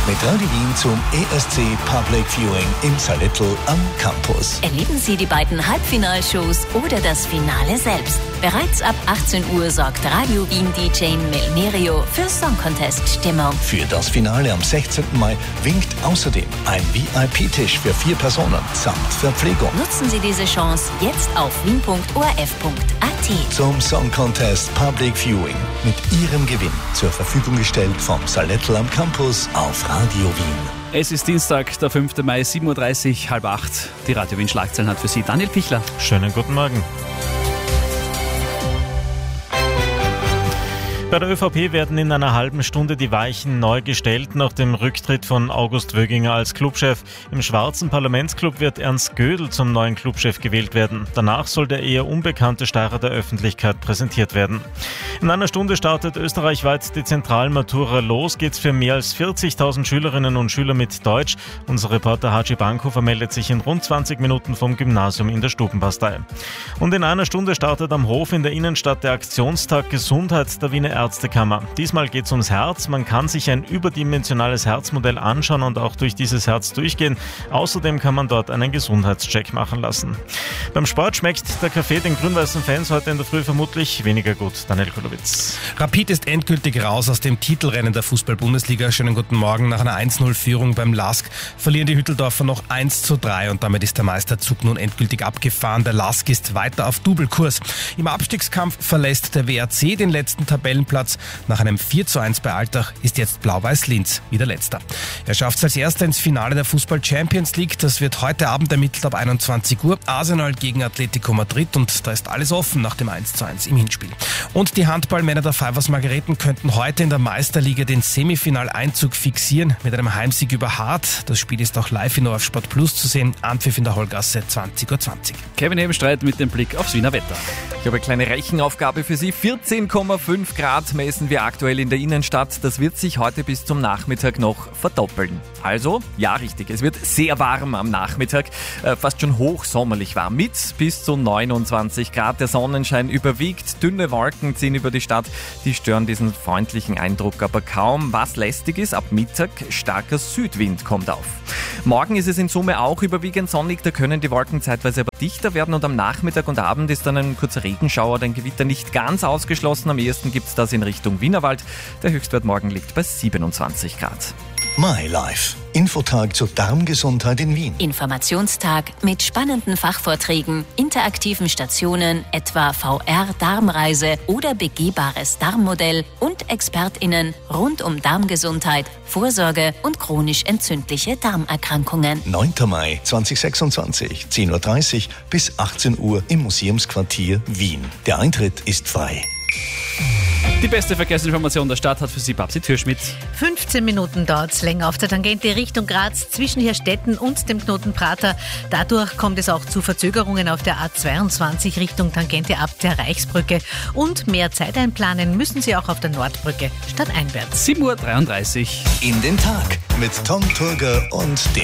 mit Radio Wien zum ESC Public Viewing im Salettl am Campus. Erleben Sie die beiden Halbfinalshows oder das Finale selbst. Bereits ab 18 Uhr sorgt Radio Wien DJ Melnerio für Song Contest Stimmung. Für das Finale am 16. Mai winkt außerdem ein VIP-Tisch für 4 Personen samt Verpflegung. Nutzen Sie diese Chance jetzt auf wien.orf.at. Zum Song Contest Public Viewing mit Ihrem Gewinn zur Verfügung gestellt vom Salettl am Campus auf Radio Wien. Es ist Dienstag, der 5. Mai, 7.30 Uhr, 7:30. Die Radio Wien Schlagzeilen hat für Sie Daniel Pichler. Schönen guten Morgen. Bei der ÖVP werden in einer halben Stunde die Weichen neu gestellt nach dem Rücktritt von August Wöginger als Clubchef. Im schwarzen Parlamentsclub wird Ernst Gödel zum neuen Clubchef gewählt werden. Danach soll der eher unbekannte Steirer der Öffentlichkeit präsentiert werden. In einer Stunde startet österreichweit die Zentralmatura. Los geht's für mehr als 40.000 Schülerinnen und Schüler mit Deutsch. Unser Reporter Haji Bankhofer meldet sich in rund 20 Minuten vom Gymnasium in der Stubenbastei. Und in einer Stunde startet am Hof in der Innenstadt der Aktionstag Gesundheit der Wiener Ärztekammer. Diesmal geht es ums Herz. Man kann sich ein überdimensionales Herzmodell anschauen und auch durch dieses Herz durchgehen. Außerdem kann man dort einen Gesundheitscheck machen lassen. Beim Sport schmeckt der Kaffee den grün-weißen Fans heute in der Früh vermutlich weniger gut. Daniel Kulowitz. Rapid ist endgültig raus aus dem Titelrennen der Fußball-Bundesliga. Schönen guten Morgen. Nach einer 1-0-Führung beim LASK verlieren die Hütteldorfer noch 1:3 und damit ist der Meisterzug nun endgültig abgefahren. Der LASK ist weiter auf Doublekurs. Im Abstiegskampf verlässt der WRC den letzten Tabellenplatz. Nach einem 4:1 bei Altach ist jetzt Blau-Weiß Linz wieder Letzter. Er schafft es als Erster ins Finale der Fußball-Champions League. Das wird heute Abend ermittelt ab 21 Uhr. Arsenal gegen Atletico Madrid und da ist alles offen nach dem 1:1 im Hinspiel. Und die Handballmänner der Fivers Margareten könnten heute in der Meisterliga den Semifinaleinzug fixieren mit einem Heimsieg über Hart. Das Spiel ist auch live in ORF Sport Plus zu sehen. Anpfiff in der Hollgasse 20:20 Uhr. Kevin Hebenstreit mit dem Blick aufs Wiener Wetter. Ich habe eine kleine Rechenaufgabe für Sie. 14,5 Grad messen wir aktuell in der Innenstadt. Das wird sich heute bis zum Nachmittag noch verdoppeln. Also, ja richtig, es wird sehr warm am Nachmittag, fast schon hochsommerlich warm, mit bis zu 29 Grad. Der Sonnenschein überwiegt, dünne Wolken ziehen über die Stadt, die stören diesen freundlichen Eindruck aber kaum. Was lästig ist, ab Mittag starker Südwind kommt auf. Morgen ist es in Summe auch überwiegend sonnig, da können die Wolken zeitweise aber dichter werden und am Nachmittag und Abend ist dann ein kurzer Regenschauer oder ein Gewitter nicht ganz ausgeschlossen. Am ehesten gibt es das in Richtung Wienerwald. Der Höchstwert morgen liegt bei 27 Grad. MyLife. Infotag zur Darmgesundheit in Wien. Informationstag mit spannenden Fachvorträgen, interaktiven Stationen, etwa VR-Darmreise oder begehbares Darmmodell und ExpertInnen rund um Darmgesundheit, Vorsorge und chronisch entzündliche Darmerkrankungen. 9. Mai 2026, 10:30 Uhr bis 18 Uhr im Museumsquartier Wien. Der Eintritt ist frei. Die beste Verkehrsinformation der Stadt hat für Sie Babsi Türschmidt. 15 Minuten dauert es länger auf der Tangente Richtung Graz zwischen Herstetten und dem Knoten Prater. Dadurch kommt es auch zu Verzögerungen auf der A22 Richtung Tangente ab der Reichsbrücke. Und mehr Zeit einplanen müssen Sie auch auf der Nordbrücke stadteinwärts. 7:33 Uhr. In den Tag mit Tom Turger und dem